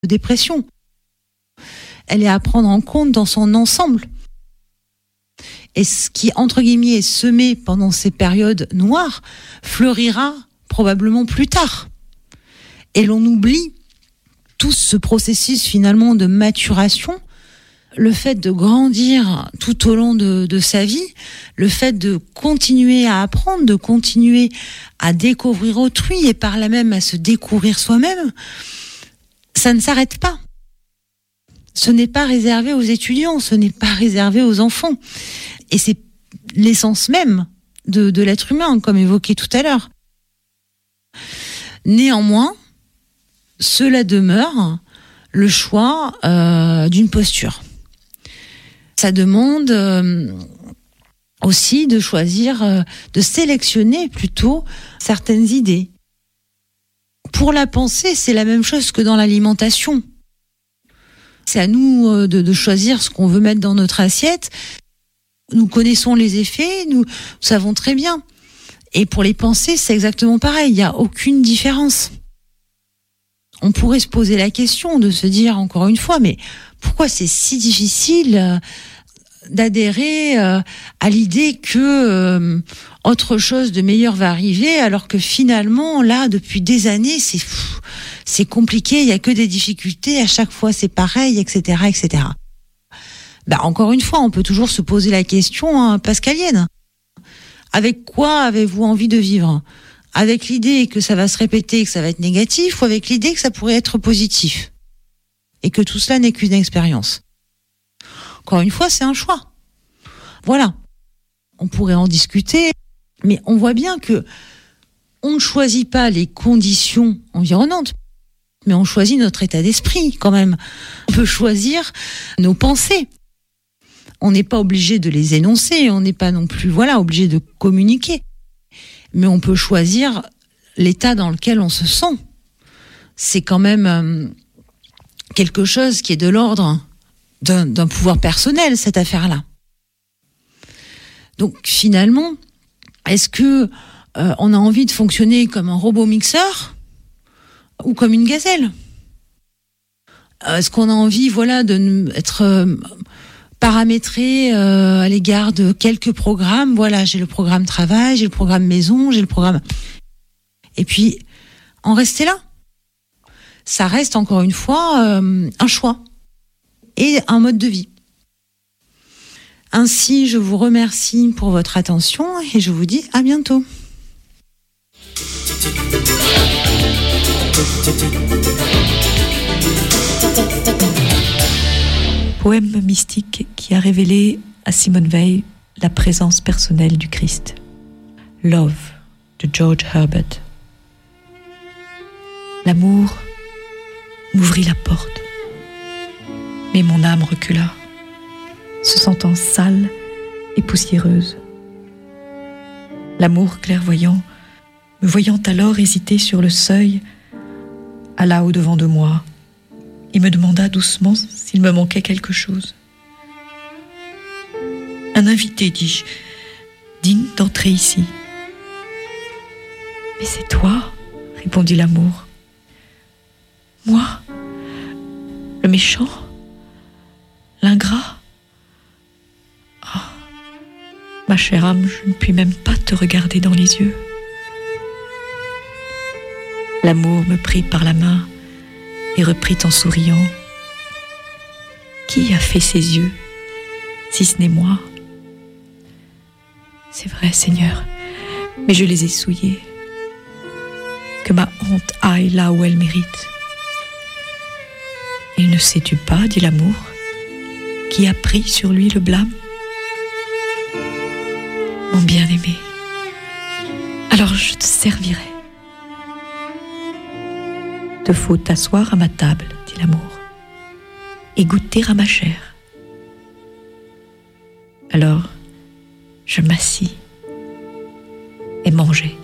dépression. Elle est à prendre en compte dans son ensemble. Et ce qui, entre guillemets, est semé pendant ces périodes noires, fleurira probablement plus tard. Et l'on oublie tout ce processus finalement de maturation, le fait de grandir tout au long de sa vie, le fait de continuer à apprendre, de continuer à découvrir autrui et par là même à se découvrir soi-même, ça ne s'arrête pas. Ce n'est pas réservé aux étudiants, ce n'est pas réservé aux enfants. Et c'est l'essence même de l'être humain, comme évoqué tout à l'heure. Néanmoins, cela demeure le choix d'une posture. Ça demande aussi de choisir, de sélectionner plutôt certaines idées. Pour la pensée, c'est la même chose que dans l'alimentation. C'est à nous de choisir ce qu'on veut mettre dans notre assiette. Nous connaissons les effets, nous savons très bien. Et pour les pensées, c'est exactement pareil, il n'y a aucune différence. On pourrait se poser la question de se dire encore une fois, mais pourquoi c'est si difficile d'adhérer à l'idée que autre chose de meilleur va arriver, alors que finalement, là, depuis des années, c'est compliqué, il n'y a que des difficultés, à chaque fois c'est pareil, etc., etc. Encore une fois, on peut toujours se poser la question pascalienne. Avec quoi avez-vous envie de vivre ? Avec l'idée que ça va se répéter, que ça va être négatif, ou avec l'idée que ça pourrait être positif ? Et que tout cela n'est qu'une expérience. Encore une fois, c'est un choix. Voilà. On pourrait en discuter, mais on voit bien que on ne choisit pas les conditions environnantes, mais on choisit notre état d'esprit quand même. On peut choisir nos pensées. On n'est pas obligé de les énoncer, on n'est pas non plus obligé de communiquer. Mais on peut choisir l'état dans lequel on se sent. C'est quand même quelque chose qui est de l'ordre d'un pouvoir personnel, cette affaire-là. Donc finalement, est-ce que on a envie de fonctionner comme un robot mixeur ou comme une gazelle ? Est-ce qu'on a envie, d'être paramétré à l'égard de quelques programmes ? J'ai le programme travail, j'ai le programme maison, j'ai le programme... Et puis, en rester là. Ça reste encore une fois un choix et un mode de vie. Ainsi, je vous remercie pour votre attention et je vous dis à bientôt. Poème mystique qui a révélé à Simone Weil la présence personnelle du Christ. Love de George Herbert. L'amour m'ouvrit la porte, mais mon âme recula, se sentant sale et poussiéreuse. L'amour clairvoyant, me voyant alors hésiter sur le seuil, alla au-devant de moi et me demanda doucement s'il me manquait quelque chose. Un invité, dis-je, digne d'entrer ici. Mais c'est toi, répondit l'amour. Moi, le méchant, l'ingrat. Ah, ma chère âme, je ne puis même pas te regarder dans les yeux. L'amour me prit par la main et reprit en souriant. Qui a fait ces yeux, si ce n'est moi ? C'est vrai, Seigneur, mais je les ai souillés. Que ma honte aille là où elle mérite. Et ne sais-tu pas, dit l'amour, qui a pris sur lui le blâme ? Mon bien-aimé, alors je te servirai. Te faut t'asseoir à ma table, dit l'amour, et goûter à ma chair. Alors, je m'assis et mangeai.